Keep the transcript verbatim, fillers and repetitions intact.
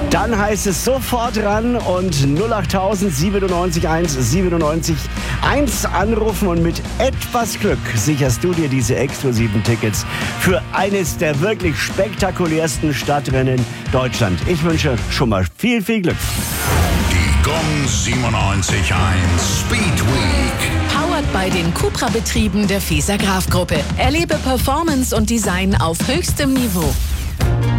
Dann heißt es sofort ran und null acht siebenundneunzig eins siebenundneunzig eins anrufen und mit etwas Glück sicherst du dir diese exklusiven Tickets für eines der wirklich spektakulärsten Stadtrennen Deutschland. Ich wünsche schon mal viel, viel Glück. Die Gong siebenundneunzig eins Speed Week. Powered bei den Cupra-Betrieben der Fieser Graf Gruppe. Erlebe Performance und Design auf höchstem Niveau.